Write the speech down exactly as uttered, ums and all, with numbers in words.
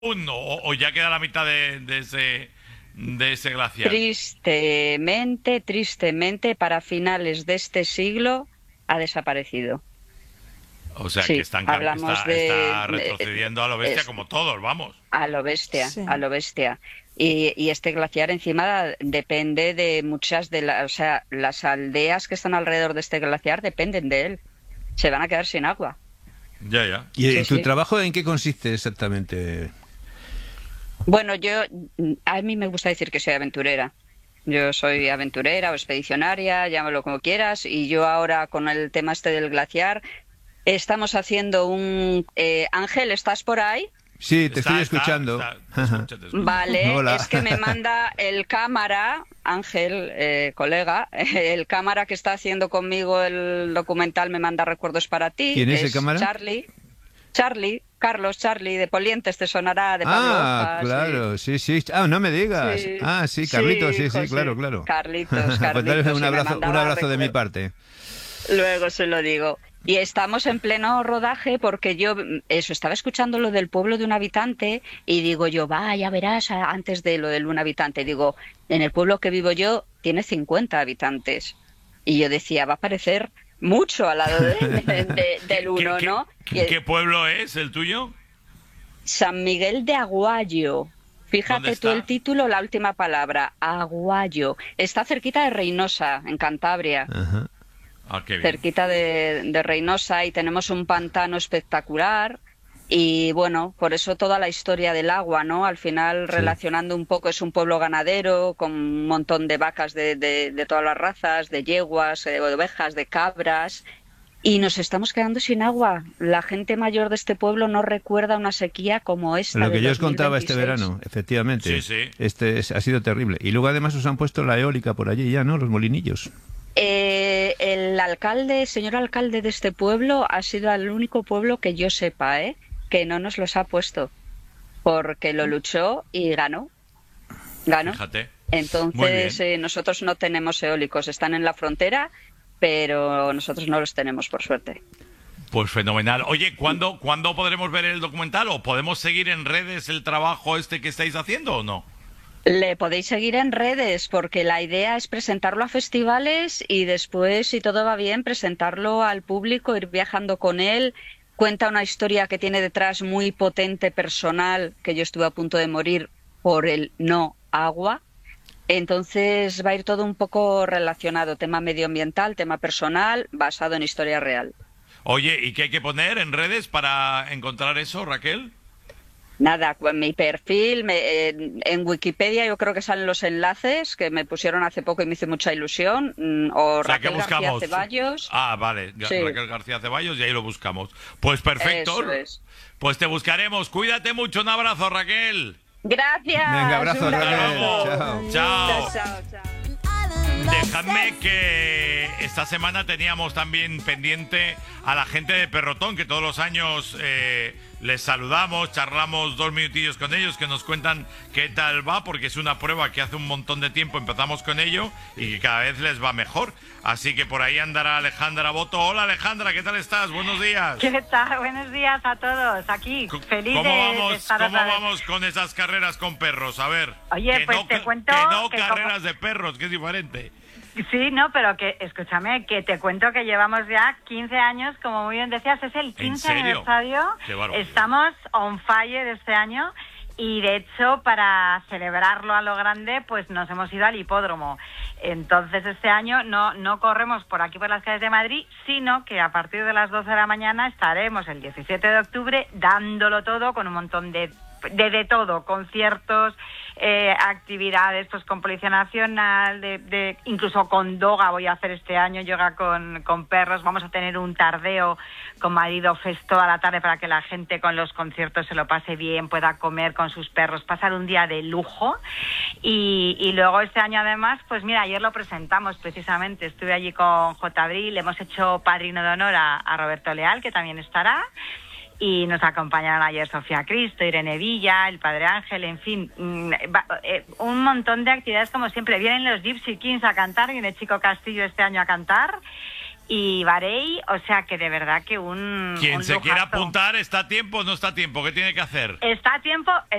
o, o ya queda la mitad de, de ese de ese glaciar? Tristemente, tristemente, para finales de este siglo ha desaparecido. O sea, que Sí, están, hablamos está, está de... retrocediendo a lo bestia es- como todos, vamos. a lo bestia, Sí. a lo bestia. Y, y este glaciar encima depende de muchas de las... O sea, las aldeas que están alrededor de este glaciar dependen de él. Se van a quedar sin agua. Ya, ya. ¿Y Sí, eh, tu sí. trabajo en qué consiste exactamente? Bueno, yo... A mí me gusta decir que soy aventurera. Yo soy aventurera o expedicionaria, llámalo como quieras, y yo ahora con el tema este del glaciar estamos haciendo un... eh, Ángel, ¿estás por ahí? Sí, te Está- estoy está- escuchando. está- te escucho, te escucho. Vale, Hola. es que me manda el cámara, Ángel, eh, colega, el cámara que está haciendo conmigo el documental me manda recuerdos para ti. ¿Quién es que el cámara? Charlie, Charlie, Carlos Charlie de Polientes, te sonará de Pablo Ah, Hojas, claro, sí, sí. Ah, no me digas. Sí. Ah, sí, Carlitos, sí, sí, José. claro, claro. Carlitos, Pues dale Carlitos, un sí, me abrazo, un mandaba abrazo de mi recuerdos. parte. Luego se lo digo. Y estamos en pleno rodaje porque yo, eso, estaba escuchando lo del pueblo de un habitante y digo yo, va, ya verás, a- antes de lo del un habitante, digo, en el pueblo que vivo yo tiene cincuenta habitantes. Y yo decía, va a parecer mucho al lado de- de- de- del uno, ¿Qué, ¿no? qué- Y qué pueblo es el tuyo? San Miguel de Aguayo. ¿Dónde Fíjate tú está? el título, la última palabra, Aguayo. Está cerquita de Reynosa, en Cantabria. Ajá. Ah, qué bien. Cerquita de, de Reynosa, y tenemos un pantano espectacular. Y bueno, por eso toda la historia del agua, ¿no? Al final, Sí. relacionando un poco, es un pueblo ganadero con un montón de vacas de, de, de todas las razas, de yeguas, eh, de ovejas, de cabras. Y nos estamos quedando sin agua. La gente mayor de este pueblo no recuerda una sequía como esta. Lo que del yo os contaba este dos mil veintiséis. verano, efectivamente. Sí, sí. Este es- ha sido terrible. Y luego además os han puesto la eólica por allí ya, ¿no? Los molinillos. Eh, el alcalde, señor alcalde de este pueblo, ha sido el único pueblo que yo sepa, ¿eh? Que no nos los ha puesto, porque lo luchó y ganó. Ganó. Fíjate. Entonces, Muy eh, nosotros no tenemos eólicos, están en la frontera, pero nosotros no los tenemos, por suerte. Pues fenomenal. Oye, ¿cuándo, ¿cuándo podremos ver el documental? ¿O podemos seguir en redes el trabajo este que estáis haciendo o no? Le podéis seguir en redes, porque la idea es presentarlo a festivales y después, si todo va bien, presentarlo al público, ir viajando con él. Cuenta una historia que tiene detrás muy potente, personal, que yo estuve a punto de morir por el no agua. Entonces va a ir todo un poco relacionado, tema medioambiental, tema personal, basado en historia real. Oye, ¿y qué hay que poner en redes para encontrar eso, Raquel? Nada, con mi perfil, me- en, en Wikipedia yo creo que salen los enlaces que me pusieron hace poco y me hizo mucha ilusión, mm, o, O sea, que Raquel García buscamos. Ceballos. Ah, vale, Ga- Sí. Raquel García Ceballos y ahí lo buscamos. Pues perfecto. Eso es. Pues te buscaremos. Cuídate mucho. Un abrazo, Raquel. Gracias. Venga, abrazo, un Raquel. abrazo. Chao. Chao. Chao, chao, chao. Dejadme que esta semana teníamos también pendiente a la gente de Perrotón, que todos los años eh, les saludamos, charlamos dos minutillos con ellos, que nos cuentan qué tal va, porque es una prueba que hace un montón de tiempo empezamos con ello y que cada vez les va mejor. Así que por ahí andará Alejandra Boto. Hola Alejandra, ¿qué tal estás? Buenos días. ¿Qué tal? Buenos días a todos. Aquí, C- feliz ¿Cómo de, vamos, de estar ¿cómo otra vez. vamos con esas carreras con perros? A ver. Oye, que pues no, te ca- cuento que no que como- carreras de perros, que es diferente. Sí, no, pero que, escúchame, que te cuento que llevamos ya quince años, como muy bien decías, es el quince serio? aniversario. Qué barbaridad. Estamos on fire este año y de hecho para celebrarlo a lo grande, pues nos hemos ido al hipódromo. Entonces este año no, no corremos por aquí por las calles de Madrid, sino que a partir de las doce de la mañana estaremos el diecisiete de octubre dándolo todo con un montón de de, de todo, conciertos, eh, actividades pues con Policía Nacional, de, de incluso con Doga voy a hacer este año, yoga con, con perros, vamos a tener un tardeo con Marido Fest toda la tarde para que la gente con los conciertos se lo pase bien, pueda comer con sus perros, pasar un día de lujo. Y, y luego este año además, pues mira, ayer lo presentamos precisamente, estuve allí con J. Abril, hemos hecho padrino de honor a, a Roberto Leal, que también estará. Y nos acompañaron ayer Sofía Cristo, Irene Villa, el Padre Ángel, en fin, mmm, va, eh, un montón de actividades como siempre. Vienen los Gypsy Kings a cantar, viene Chico Castillo este año a cantar y Varey, o sea que de verdad que un Quien un se quiera lujazo. apuntar, ¿está a tiempo o no está a tiempo? ¿Qué tiene que hacer? Está a tiempo,